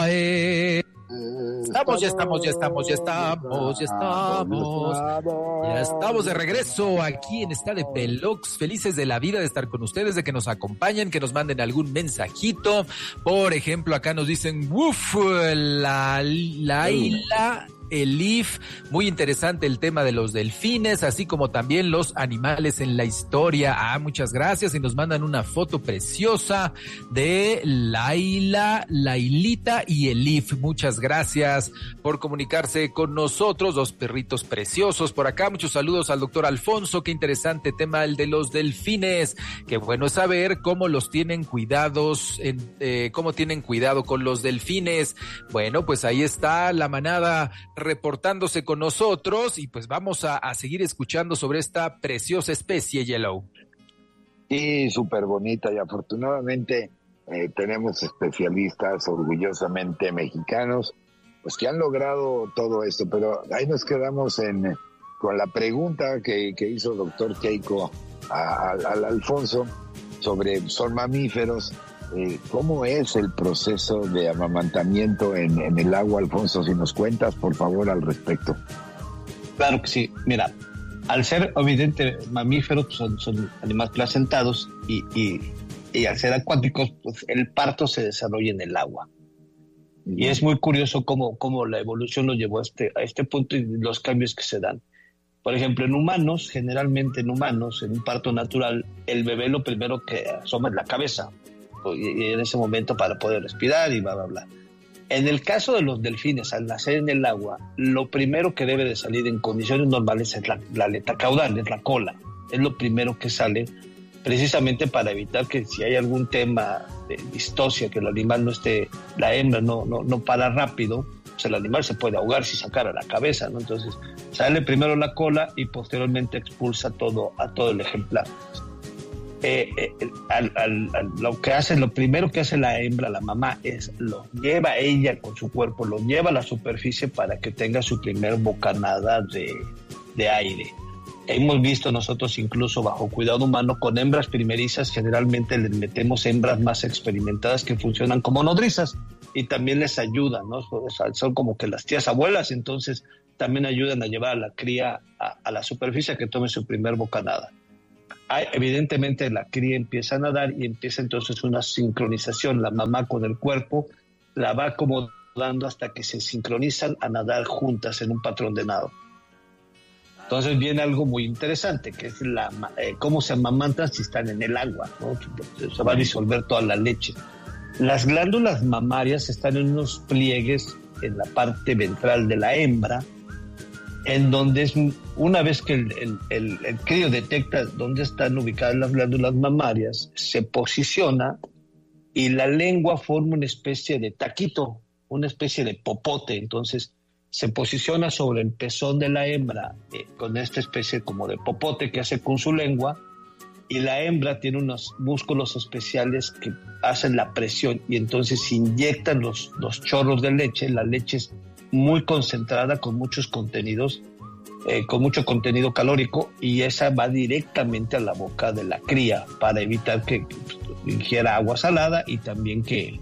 Ya estamos de regreso aquí en Estadio Pelux, felices de la vida de estar con ustedes, de que nos acompañen, que nos manden algún mensajito. Por ejemplo, acá nos dicen, la isla Elif, muy interesante el tema de los delfines, así como también los animales en la historia. Muchas gracias, y nos mandan una foto preciosa de Lailita y Elif. Muchas gracias por comunicarse con nosotros, dos perritos preciosos por acá. Muchos saludos al doctor Alfonso, qué interesante tema el de los delfines, qué bueno saber cómo los tienen cuidados, cómo tienen cuidado con los delfines. Bueno, pues ahí está la manada reportándose con nosotros, y pues vamos a seguir escuchando sobre esta preciosa especie, Yellow. Sí, súper bonita, y afortunadamente tenemos especialistas orgullosamente mexicanos, pues que han logrado todo esto, pero ahí nos quedamos con la pregunta que hizo el doctor Keiko al Alfonso sobre son mamíferos. ¿Cómo es el proceso de amamantamiento en el agua, Alfonso? Si nos cuentas, por favor, al respecto. Claro que sí. Mira, al ser evidente mamíferos, son animales placentados y al ser acuáticos, pues el parto se desarrolla en el agua. Y es muy curioso cómo la evolución nos llevó a este punto y los cambios que se dan. Por ejemplo, generalmente en humanos, en un parto natural, el bebé lo primero que asoma es la cabeza, y en ese momento para poder respirar y bla, bla, bla. En el caso de los delfines, al nacer en el agua, lo primero que debe de salir en condiciones normales es la aleta caudal, es la cola. Es lo primero que sale, precisamente para evitar que si hay algún tema de distocia, que el animal no esté, la hembra no para rápido, pues el animal se puede ahogar si sacara la cabeza, ¿no? Entonces sale primero la cola y posteriormente expulsa a todo el ejemplar. Lo primero que hace la hembra, la mamá, es lo lleva ella con su cuerpo, lo lleva a la superficie para que tenga su primer bocanada de aire. Hemos visto nosotros, incluso bajo cuidado humano, con hembras primerizas, generalmente les metemos hembras más experimentadas que funcionan como nodrizas y también les ayudan, ¿no? Son como que las tías abuelas, entonces también ayudan a llevar a la cría a la superficie a que tome su primer bocanada. Evidentemente la cría empieza a nadar y empieza entonces una sincronización, la mamá con el cuerpo la va acomodando hasta que se sincronizan a nadar juntas en un patrón de nado. Entonces viene algo muy interesante, que es cómo se amamantan si están en el agua, ¿no? Se va a disolver toda la leche. Las glándulas mamarias están en unos pliegues en la parte ventral de la hembra, en donde una vez que el crío detecta dónde están ubicadas las glándulas mamarias, se posiciona y la lengua forma una especie de taquito, una especie de popote. Entonces se posiciona sobre el pezón de la hembra con esta especie como de popote que hace con su lengua, y la hembra tiene unos músculos especiales que hacen la presión y entonces inyectan los chorros de leche. La leche es muy concentrada con muchos contenidos, con mucho contenido calórico, y esa va directamente a la boca de la cría para evitar que ingiera agua salada y también que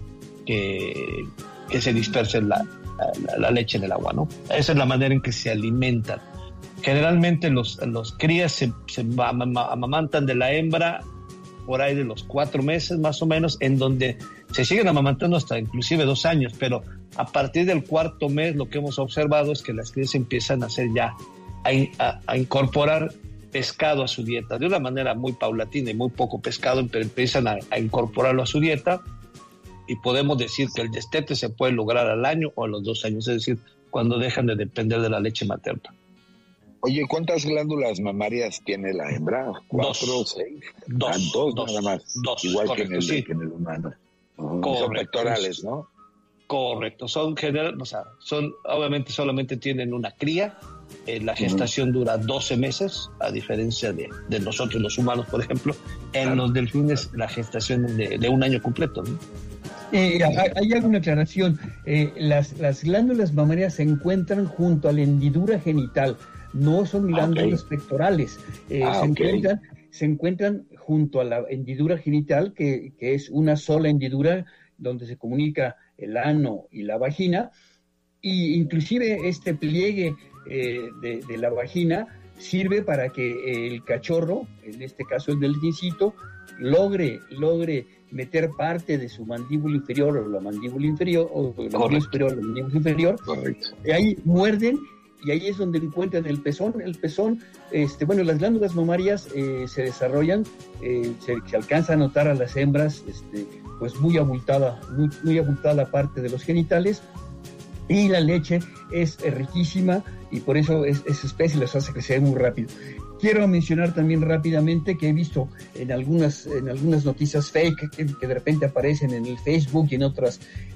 se disperse la leche en el agua, ¿no? Esa es la manera en que se alimentan. Generalmente los crías se amamantan de la hembra por ahí de los 4 meses más o menos, en donde se siguen amamantando hasta inclusive 2 años, pero a partir del 4º mes lo que hemos observado es que las crías empiezan a hacer ya a incorporar pescado a su dieta, de una manera muy paulatina y muy poco pescado, pero empiezan a incorporarlo a su dieta, y podemos decir que el destete se puede lograr al año o a los 2 años, es decir, cuando dejan de depender de la leche materna. Oye, ¿cuántas glándulas mamarias tiene la hembra? ¿4 o 6? Dos nada más. Igual correcto, que en el humano. Son pectorales, ¿no? Correcto. Obviamente solamente tienen una cría. La gestación dura 12 meses, a diferencia de nosotros los humanos, por ejemplo. En los delfines la gestación es de 1 año completo, ¿no? Hay alguna aclaración. Las glándulas mamarias se encuentran junto a la hendidura genital. No son glándulas pectorales, se encuentran junto a la hendidura genital, que es una sola hendidura donde se comunica el ano y la vagina, y inclusive este pliegue de la vagina sirve para que el cachorro, en este caso el delfincito, logre meter parte de su mandíbula inferior o la mandíbula inferior, o la mandíbula superior o la mandíbula inferior. Correcto. Y ahí muerden, y ahí es donde encuentran el pezón. El pezón, las glándulas mamarias se desarrollan, se alcanza a notar a las hembras, pues muy abultada la parte de los genitales, y la leche es riquísima, y por eso esa especie los hace crecer muy rápido. Quiero mencionar también rápidamente que he visto en algunas noticias fake que de repente aparecen en el Facebook y en otras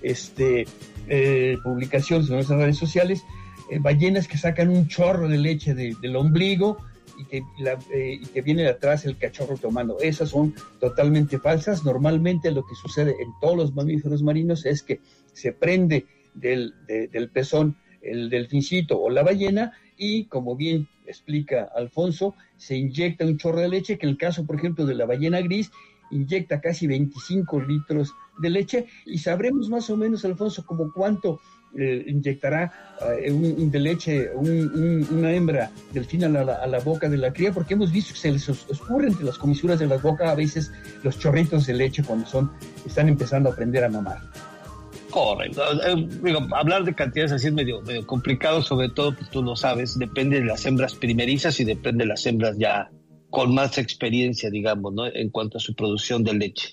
publicaciones en nuestras redes sociales, ballenas que sacan un chorro de leche del ombligo y que viene atrás el cachorro tomando. Esas son totalmente falsas. Normalmente lo que sucede en todos los mamíferos marinos es que se prende del pezón el delfincito o la ballena, y como bien explica Alfonso, se inyecta un chorro de leche, que en el caso, por ejemplo, de la ballena gris, inyecta casi 25 litros de leche, y sabremos más o menos, Alfonso, como cuánto inyectará de leche una hembra delfín a la boca de la cría, porque hemos visto que se les escurre entre las comisuras de la boca a veces los chorritos de leche cuando están empezando a aprender a mamar. Correcto. Hablar de cantidades así es medio complicado, sobre todo, pues tú lo sabes, depende de las hembras primerizas y depende de las hembras ya con más experiencia, digamos, ¿no? En cuanto a su producción de leche.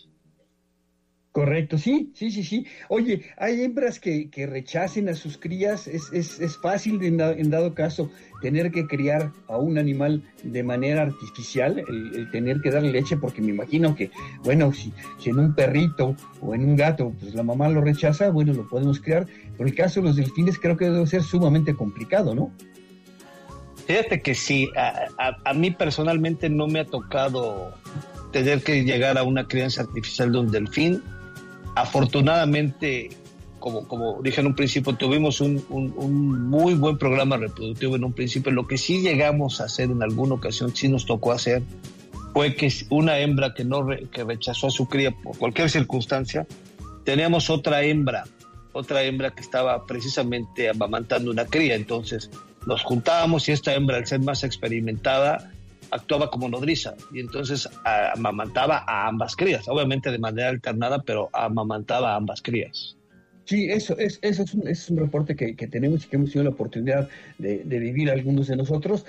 Correcto, sí. Oye, hay hembras que rechacen a sus crías. Es fácil en dado caso tener que criar a un animal de manera artificial, el tener que darle leche, porque me imagino que, bueno, si en un perrito o en un gato, pues la mamá lo rechaza, bueno, lo podemos criar. Pero el caso de los delfines creo que debe ser sumamente complicado, ¿no? Fíjate que sí, a mí personalmente no me ha tocado tener que llegar a una crianza artificial de un delfín. Afortunadamente, como dije en un principio, tuvimos un muy buen programa reproductivo en un principio. Lo que sí llegamos a hacer en alguna ocasión, sí nos tocó hacer, fue que una hembra que rechazó a su cría por cualquier circunstancia, teníamos otra hembra que estaba precisamente amamantando una cría. Entonces nos juntábamos, y esta hembra, al ser más experimentada, actuaba como nodriza, y entonces amamantaba a ambas crías, obviamente de manera alternada, pero amamantaba a ambas crías. Sí, eso es un reporte que tenemos y que hemos tenido la oportunidad de vivir algunos de nosotros.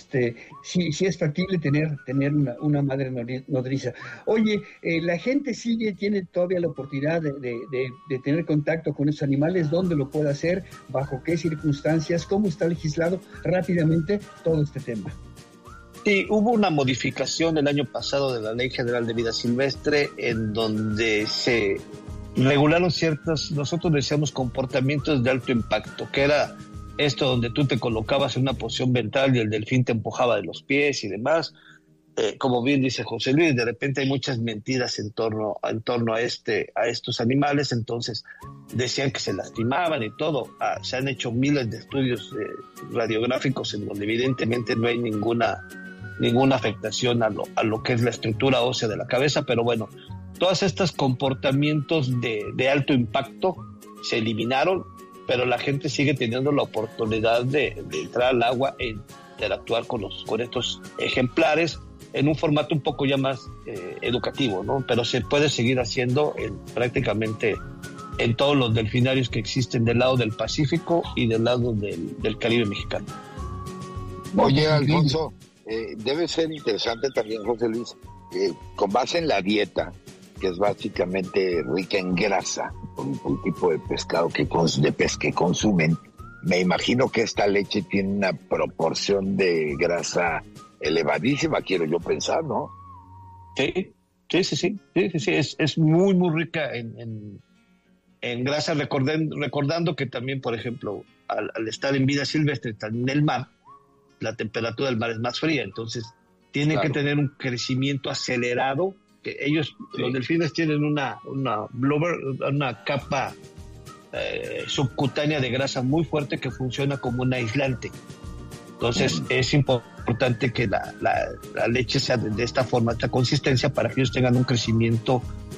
Sí es factible tener una madre nodriza. Oye, la gente tiene todavía la oportunidad de tener contacto con esos animales. ¿Dónde lo puede hacer? ¿Bajo qué circunstancias? ¿Cómo está legislado? Rápidamente todo este tema. Sí, hubo una modificación el año pasado de la Ley General de Vida Silvestre, en donde se regularon nosotros decíamos comportamientos de alto impacto, que era esto donde tú te colocabas en una posición ventral y el delfín te empujaba de los pies y demás. Como bien dice José Luis, de repente hay muchas mentiras en torno a estos animales, entonces decían que se lastimaban y todo. Se han hecho miles de estudios radiográficos en donde evidentemente no hay ninguna afectación a lo que es la estructura ósea de la cabeza, pero bueno, todos estos comportamientos de alto impacto se eliminaron, pero la gente sigue teniendo la oportunidad de entrar al agua e interactuar con estos ejemplares en un formato un poco ya más educativo, ¿no? Pero se puede seguir haciendo prácticamente en todos los delfinarios que existen del lado del Pacífico y del lado del Caribe mexicano. Oye, Alfonso, debe ser interesante también, José Luis, con base en la dieta, que es básicamente rica en grasa, por el tipo de pescado que consumen, me imagino que esta leche tiene una proporción de grasa elevadísima, quiero yo pensar, ¿no? Sí, es muy, muy rica en grasa, recordando que también, por ejemplo, al estar en vida silvestre, en el mar, la temperatura del mar es más fría, entonces tiene que tener un crecimiento acelerado, que ellos, los delfines tienen una capa subcutánea de grasa muy fuerte que funciona como un aislante. Entonces es importante que la leche sea de esta forma, esta consistencia, para que ellos tengan un crecimiento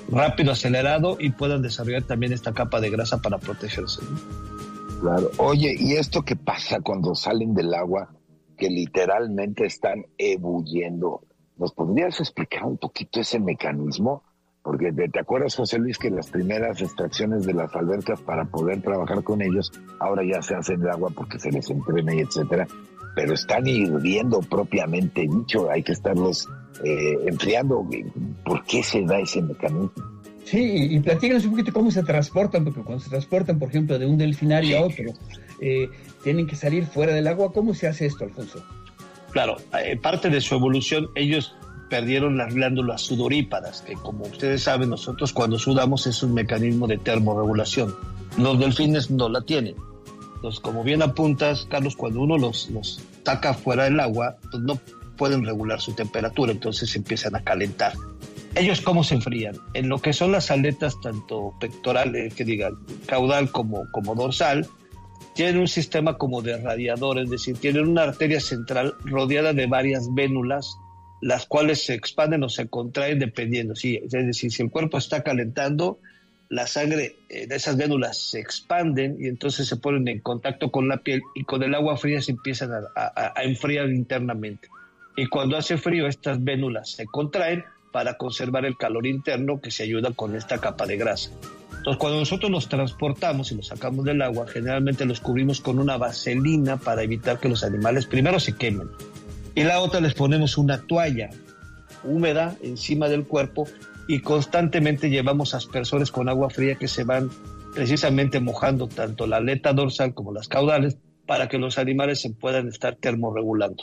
rápido, acelerado, y puedan desarrollar también esta capa de grasa para protegerse, ¿no? Claro. Oye, ¿y esto qué pasa cuando salen del agua, que literalmente están ebulliendo? ¿Nos podrías explicar un poquito ese mecanismo? Porque te acuerdas, José Luis, que las primeras extracciones de las albercas para poder trabajar con ellos, ahora ya se hacen el agua porque se les entrena y etcétera, pero están hirviendo propiamente dicho, hay que estarlos enfriando. ¿Por qué se da ese mecanismo? Sí, y platícanos un poquito cómo se transportan, porque cuando se transportan, por ejemplo, de un delfinario a otro, tienen que salir fuera del agua. ¿Cómo se hace esto, Alfonso? Claro, parte de su evolución, ellos perdieron las glándulas sudoríparas, que como ustedes saben, nosotros cuando sudamos es un mecanismo de termorregulación. Los delfines no la tienen. Entonces, como bien apuntas, Carlos, cuando uno los saca fuera del agua, pues no pueden regular su temperatura, entonces empiezan a calentar. ¿Ellos cómo se enfrían? En lo que son las aletas, tanto pectorales, caudal como dorsal, tienen un sistema como de radiador, es decir, tienen una arteria central rodeada de varias vénulas, las cuales se expanden o se contraen dependiendo. Sí, es decir, si el cuerpo está calentando, la sangre de esas vénulas se expanden y entonces se ponen en contacto con la piel, y con el agua fría se empiezan a enfriar internamente. Y cuando hace frío, estas vénulas se contraen para conservar el calor interno, que se ayuda con esta capa de grasa. Entonces, cuando nosotros los transportamos y los sacamos del agua, generalmente los cubrimos con una vaselina para evitar que los animales primero se quemen. Y la otra, les ponemos una toalla húmeda encima del cuerpo, y constantemente llevamos aspersores con agua fría que se van precisamente mojando tanto la aleta dorsal como las caudales, para que los animales se puedan estar termorregulando.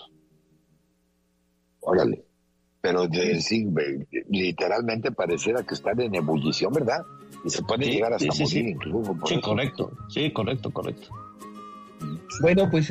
Órale. Pero sí, literalmente pareciera que están en ebullición, ¿verdad? Y se puede llegar hasta morir incluso. Sí, correcto. Sí, correcto. Bueno, pues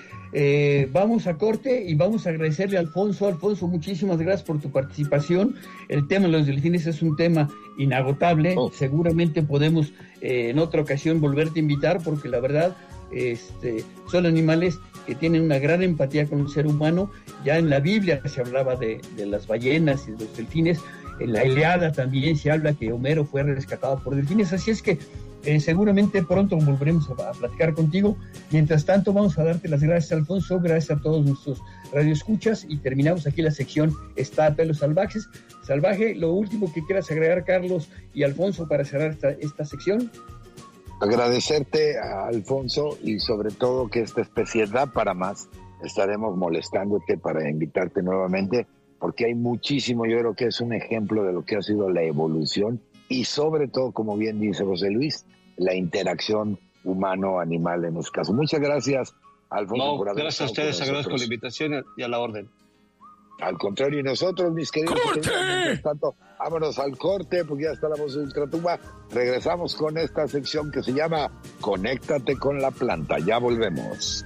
vamos a corte y vamos a agradecerle a Alfonso. Alfonso, muchísimas gracias por tu participación. El tema de los delfines es un tema inagotable. Seguramente podemos en otra ocasión volverte a invitar, porque la verdad son animales que tienen una gran empatía con el ser humano. Ya en la Biblia se hablaba de las ballenas y de los delfines. En la Ilíada también se habla que Homero fue rescatado por delfines. Así es que seguramente pronto volveremos a platicar contigo. Mientras tanto, vamos a darte las gracias, Alfonso, gracias a todos nuestros radioescuchas, y terminamos aquí la sección Está a Pelos Salvaje. Lo último que quieras agregar, Carlos y Alfonso, para cerrar esta sección. Agradecerte a Alfonso, y sobre todo que esta especie da para más. Estaremos molestándote para invitarte nuevamente, porque hay muchísimo. Yo creo que es un ejemplo de lo que ha sido la evolución, y sobre todo, como bien dice José Luis, la interacción humano-animal en este caso. Muchas gracias, Alfonso, por haber gracias a ustedes, agradezco la invitación y a la orden. Al contrario, y nosotros, mis queridos, mientras tanto, vámonos al corte, porque ya está la voz de Ultratumba. Regresamos con esta sección que se llama Conéctate con la Planta. Ya volvemos.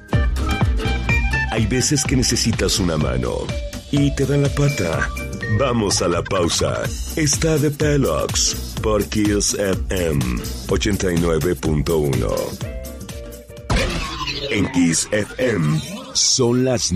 Hay veces que necesitas una mano y te dan la pata. Vamos a la pausa. Está de Pelox por Kiss FM 89.1. En Kiss FM son las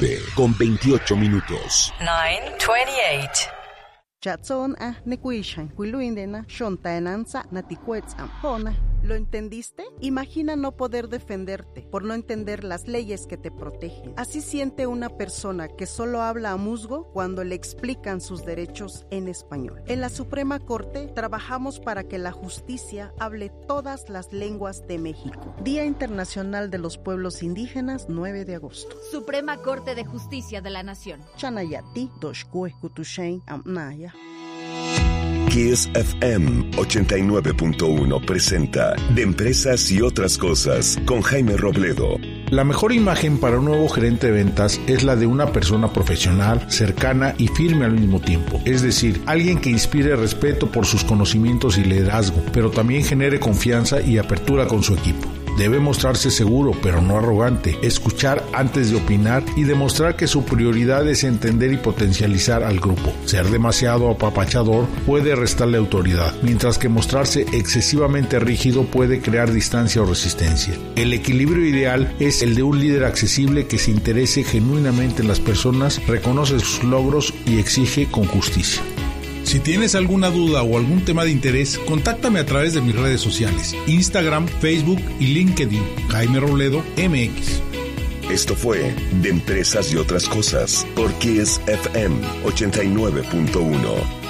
9:28. 9:28. Chatson nekuishan kuiluindena shontaenanza natikuetzam hona. ¿Lo entendiste? Imagina no poder defenderte por no entender las leyes que te protegen. Así siente una persona que solo habla a musgo cuando le explican sus derechos en español. En la Suprema Corte trabajamos para que la justicia hable todas las lenguas de México. Día Internacional de los Pueblos Indígenas, 9 de agosto. Suprema Corte de Justicia de la Nación. Chanayati, Doshkue, Kutushain, Amnaya. Kiss FM 89.1 presenta De Empresas y Otras Cosas con Jaime Robledo. La mejor imagen para un nuevo gerente de ventas es la de una persona profesional, cercana y firme al mismo tiempo. Es decir, alguien que inspire respeto por sus conocimientos y liderazgo, pero también genere confianza y apertura con su equipo. Debe mostrarse seguro, pero no arrogante, escuchar antes de opinar y demostrar que su prioridad es entender y potencializar al grupo. Ser demasiado apapachador puede restarle autoridad, mientras que mostrarse excesivamente rígido puede crear distancia o resistencia. El equilibrio ideal es el de un líder accesible que se interese genuinamente en las personas, reconoce sus logros y exige con justicia. Si tienes alguna duda o algún tema de interés, contáctame a través de mis redes sociales, Instagram, Facebook y LinkedIn, Jaime Robledo MX. Esto fue De Empresas y Otras Cosas por Kiss FM 89.1.